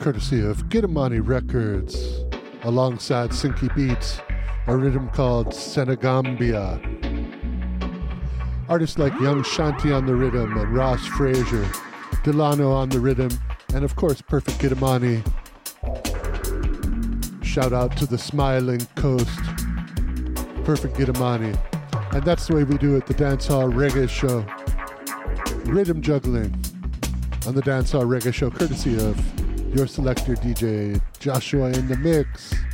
courtesy of Gitamani Records, alongside Sinky Beats, a rhythm called Senegambia. Artists like Young Shanti on the rhythm and Ross Fraser, Delano on the rhythm, and of course Perfect Gitamani. Shout out to the Smiling Coast, Perfect Gitamani. And that's the way we do it, the Dancehall Reggae Show. Rhythm juggling on the Dancehall Reggae Show, courtesy of your selector DJ Joshua in the mix.